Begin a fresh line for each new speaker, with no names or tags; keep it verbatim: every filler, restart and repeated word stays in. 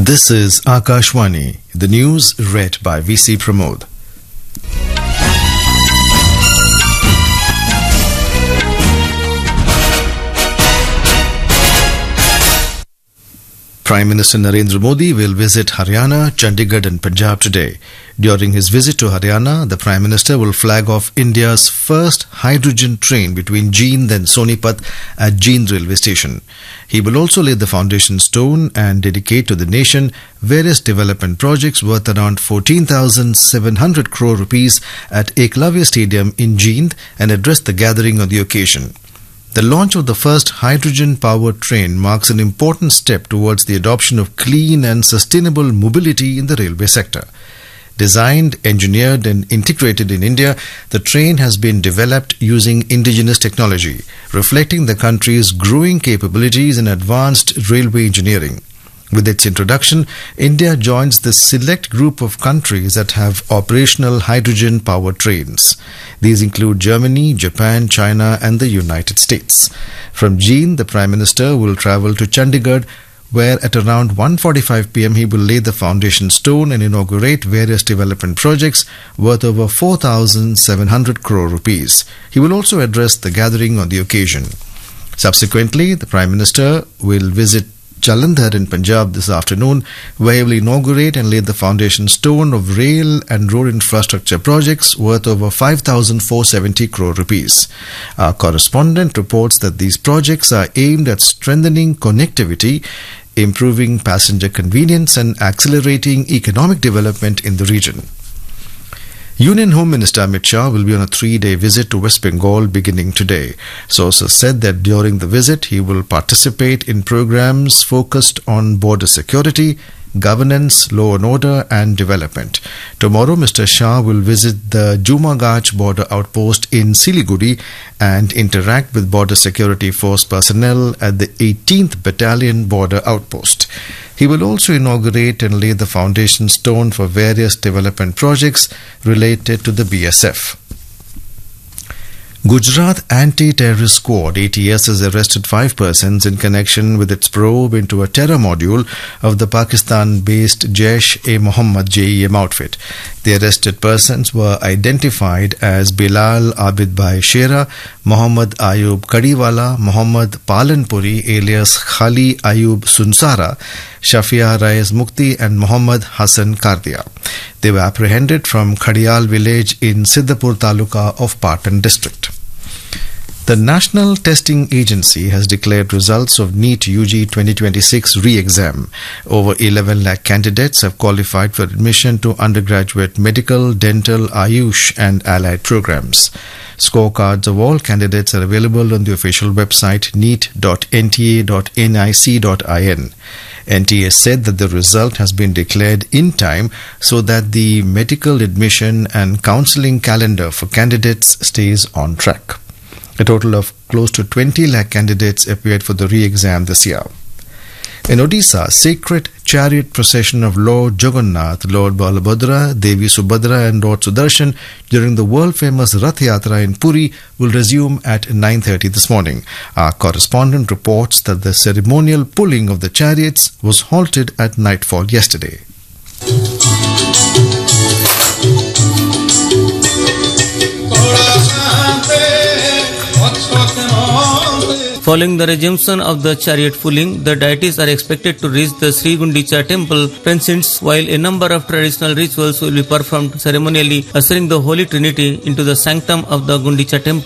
This is Akashwani, the news read by V C Pramod. Prime Minister Narendra Modi will visit Haryana, Chandigarh and Punjab today. During his visit to Haryana, the Prime Minister will flag off India's first hydrogen train between Jind and Sonipat at Jind railway station. He will also lay the foundation stone and dedicate to the nation various development projects worth around fourteen thousand seven hundred crore rupees at Eklavya Stadium in Jind and address the gathering on the occasion. The launch of the first hydrogen-powered train marks an important step towards the adoption of clean and sustainable mobility in the railway sector. Designed, engineered and integrated in India, the train has been developed using indigenous technology, reflecting the country's growing capabilities in advanced railway engineering. With its introduction, India joins the select group of countries that have operational hydrogen-powered trains. These include Germany, Japan, China and the United States. From Jind, the Prime Minister will travel to Chandigarh, where at around one forty-five p m he will lay the foundation stone and inaugurate various development projects worth over four thousand seven hundred crore rupees. He will also address the gathering on the occasion. Subsequently, the Prime Minister will visit Jalandhar in Punjab this afternoon, where he will inaugurate and lay the foundation stone of rail and road infrastructure projects worth over five thousand four hundred seventy crore rupees. Our correspondent reports that these projects are aimed at strengthening connectivity, improving passenger convenience and accelerating economic development in the region. Union Home Minister Amit Shah will be on a three-day visit to West Bengal beginning today. Sources said that during the visit he will participate in programs focused on border security, governance, law and order and development. Tomorrow Mister Shah will visit the Jumagach border outpost in Siliguri and interact with Border Security Force personnel at the eighteenth Battalion border outpost. He will also inaugurate and lay the foundation stone for various development projects related to the B S F. Gujarat Anti-Terrorist Squad A T S has arrested five persons in connection with its probe into a terror module of the Pakistan-based Jaish-e-Mohammed J E M outfit. The arrested persons were identified as Bilal Abid Bhai Shera, Mohammad Ayub Kadiwala, Mohammad Palanpuri alias Khali Ayub Sunsara, Shafia Raiz Mukti and Mohammad Hassan Kardia. They were apprehended from Khadial village in Siddhapur Taluka of Patan district. The National Testing Agency has declared results of NEET U G twenty twenty-six re-exam. Over eleven lakh candidates have qualified for admission to undergraduate medical, dental, Ayush and allied programs. Scorecards of all candidates are available on the official website neet dot n t a dot n i c dot in. N T A said that the result has been declared in time so that the medical admission and counselling calendar for candidates stays on track. A total of close to twenty lakh candidates appeared for the re-exam this year. In Odisha, sacred chariot procession of Lord Jagannath, Lord Balabhadra, Devi Subhadra and Lord Sudarshan during the world-famous Rath Yatra in Puri will resume at nine thirty this morning. Our correspondent reports that the ceremonial pulling of the chariots was halted at nightfall yesterday.
Following the resumption of the chariot pulling, the deities are expected to reach the Sri Gundicha temple precincts, while a number of traditional rituals will be performed ceremonially, ushering the Holy Trinity into the sanctum of the Gundicha temple.